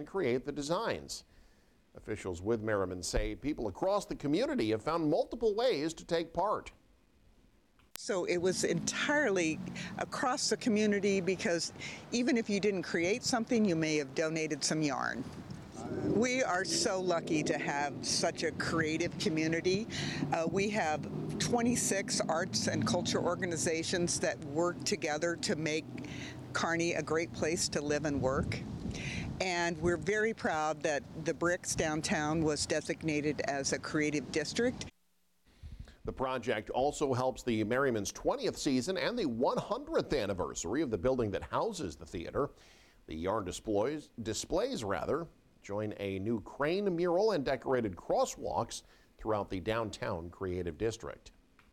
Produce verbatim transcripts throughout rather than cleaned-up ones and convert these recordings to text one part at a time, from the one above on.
and create the designs. Officials with Merriman say people across the community have found multiple ways to take part. So it was entirely across the community, because even if you didn't create something, you may have donated some yarn. We are so lucky to have such a creative community. Uh, we have twenty-six arts and culture organizations that work together to make Kearney a great place to live and work. And we're very proud that the Bricks downtown was designated as a creative district. The project also helps the Merriman's twentieth season and the one hundredth anniversary of the building that houses the theater. The yarn displays, displays rather, join a new crane mural and decorated crosswalks throughout the downtown creative district.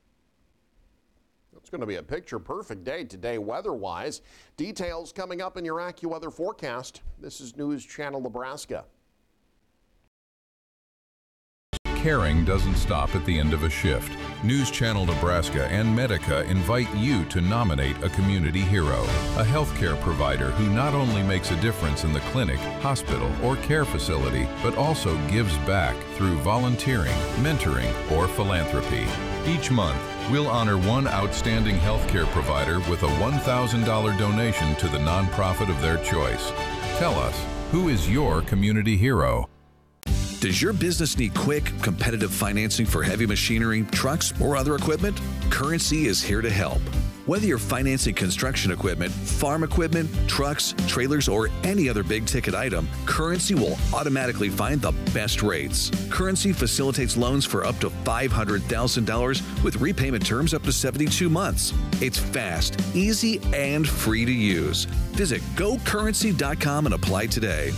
It's going to be a picture-perfect day today weather-wise. Details coming up in your AccuWeather forecast. This is News Channel Nebraska. Caring doesn't stop at the end of a shift. News Channel Nebraska and Medica invite you to nominate a community hero, a healthcare provider who not only makes a difference in the clinic, hospital, or care facility, but also gives back through volunteering, mentoring, or philanthropy. Each month, we'll honor one outstanding healthcare provider with a one thousand dollar donation to the nonprofit of their choice. Tell us, who is your community hero? Does your business need quick, competitive financing for heavy machinery, trucks, or other equipment? Currency is here to help. Whether you're financing construction equipment, farm equipment, trucks, trailers, or any other big-ticket item, Currency will automatically find the best rates. Currency facilitates loans for up to five hundred thousand dollars with repayment terms up to seventy-two months. It's fast, easy, and free to use. Visit go currency dot com and apply today.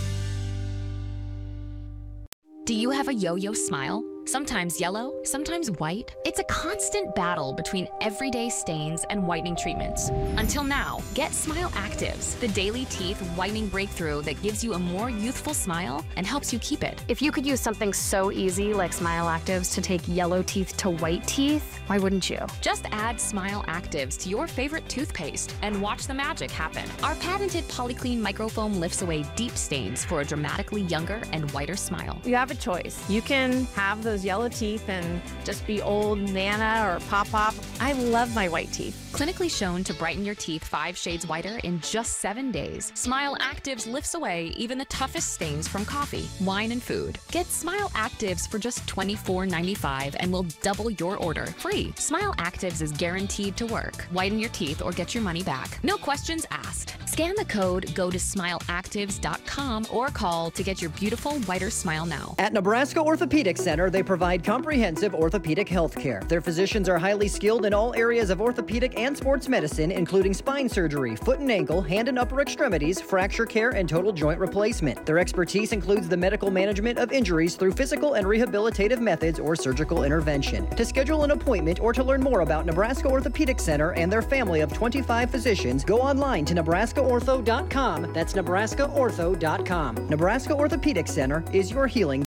Do you have a yo-yo smile? Sometimes yellow, sometimes white. It's a constant battle between everyday stains and whitening treatments. Until now, get Smile Actives, the daily teeth whitening breakthrough that gives you a more youthful smile and helps you keep it. If you could use something so easy like Smile Actives to take yellow teeth to white teeth, why wouldn't you? Just add Smile Actives to your favorite toothpaste and watch the magic happen. Our patented Polyclean microfoam lifts away deep stains for a dramatically younger and whiter smile. You have a choice. You can have those yellow teeth and just be old Nana or Pop-Pop. I love my white teeth. Clinically shown to brighten your teeth five shades whiter in just seven days. Smile Actives lifts away even the toughest stains from coffee, wine, and food. Get Smile Actives for just twenty-four ninety-five and we'll double your order free. Smile Actives is guaranteed to work. Whiten your teeth or get your money back. No questions asked. Scan the code, go to smile actives dot com or call to get your beautiful whiter smile now. At Nebraska Orthopedic Center, they provide comprehensive orthopedic health care. Their physicians are highly skilled in all areas of orthopedic and sports medicine, including spine surgery, foot and ankle, hand and upper extremities, fracture care, and total joint replacement. Their expertise includes the medical management of injuries through physical and rehabilitative methods or surgical intervention. To schedule an appointment or to learn more about Nebraska Orthopedic Center and their family of twenty-five physicians, go online to nebraska ortho dot com. That's nebraska ortho dot com. Nebraska Orthopedic Center is your healing.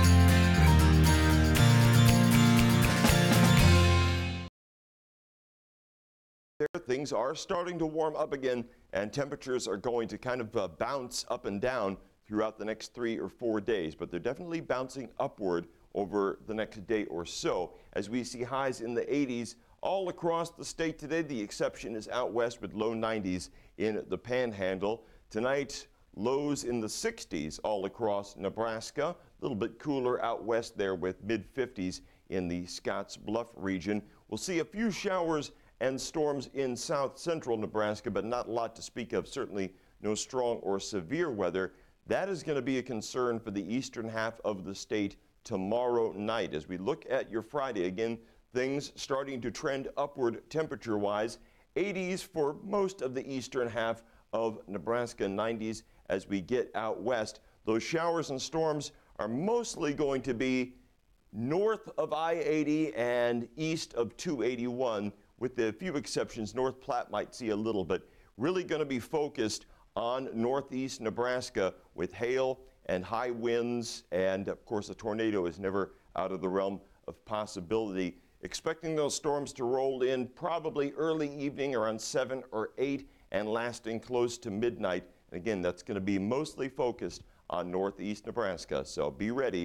There, things are starting to warm up again, and temperatures are going to kind of uh, bounce up and down throughout the next three or four days, but they're definitely bouncing upward over the next day or so as we see highs in the eighties all across the state today. The exception is out west with low nineties in the Panhandle. Tonight, lows in the sixties all across Nebraska. A little bit cooler out west there with mid fifties in the Scotts Bluff region. We'll see a few showers and storms in south central Nebraska, but not a lot to speak of. Certainly no strong or severe weather. That is going to be a concern for the eastern half of the state tomorrow night. As we look at your Friday, again, things starting to trend upward temperature-wise. eighties for most of the eastern half of Nebraska, nineties as we get out west. Those showers and storms are mostly going to be north of I eighty and east of two eighty-one, with a few exceptions. North Platte might see a little, but really going to be focused on northeast Nebraska with hail and high winds, and of course a tornado is never out of the realm of possibility. Expecting those storms to roll in probably early evening around seven or eight and lasting close to midnight. And again, that's going to be mostly focused on northeast Nebraska. So be ready